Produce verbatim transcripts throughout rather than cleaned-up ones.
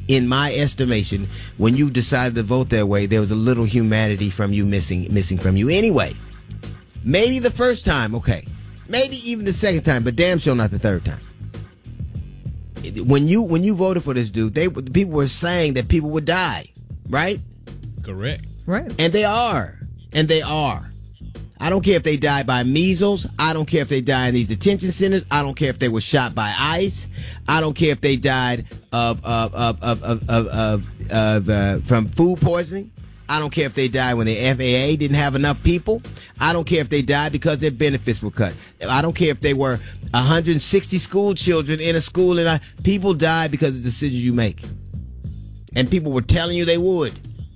in my estimation, when you decided to vote that way, there was a little humanity from you missing, missing from you anyway. Maybe the first time, okay. Maybe even the second time, but damn sure not the third time. When you when you voted for this dude, they people were saying that people would die, right? Correct. Right. And they are. And they are. I don't care if they died by measles. I don't care if they died in these detention centers. I don't care if they were shot by ICE. I don't care if they died of of of of of, of, of, of uh, from food poisoning. I don't care if they died when the F A A didn't have enough people. I don't care if they died because their benefits were cut. I don't care if they were one hundred sixty school children in a school and I, people died because of the decisions you make. And people were telling you they would.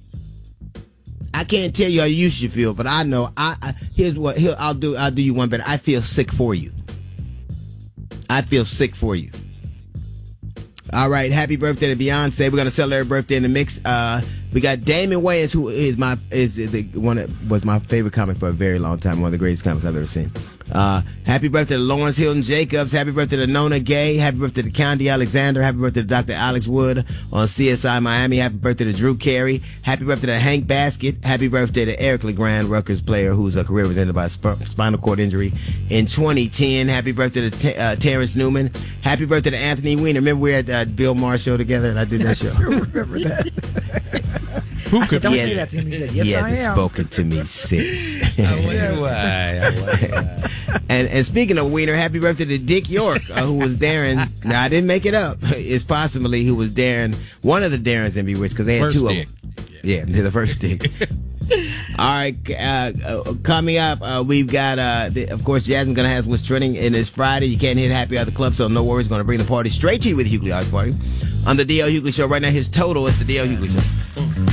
I can't tell you how you should feel, but I know. I, I here's what here, I'll do. I'll do you one better. I feel sick for you. I feel sick for you. All right, happy birthday to Beyonce. We're gonna celebrate her birthday in the mix. Uh, we got Damon Wayans, who is my is the one that was my favorite comic for a very long time, one of the greatest comics I've ever seen. Uh, happy birthday to Lawrence Hilton Jacobs. Happy birthday to Nona Gay. Happy birthday to County Alexander. Happy birthday to Doctor Alex Wood on C S I Miami. Happy birthday to Drew Carey. Happy birthday to Hank Baskett. Happy birthday to Eric LeGrand, Rutgers player whose uh, career was ended by a sp- spinal cord injury in twenty ten. Happy birthday to T- uh, Terrence Newman. Happy birthday to Anthony Weiner. Remember we had uh, Bill Maher show together and I did that show. I remember that. Who I could said, don't He say has- that to me. He said, yes, he I hasn't am. spoken to me since. I wonder why. I wonder why. And and speaking of Wiener, happy birthday to Dick York, uh, who was Darren. Now I didn't make it up. It's possibly who was Darren, one of the Darrens in Bewitched, because they had First two Dick. of them. Yeah, they're the first Dick. All right, uh, uh, coming up, uh, we've got, uh, the, of course, Jasmine's going to have what's trending, and it's Friday. You can't hit Happy Hour at the club, so no worries. Going to bring the party straight to you with the Hughley House Party. On the D L Hughley Show right now, his total is the D L Hughley Show.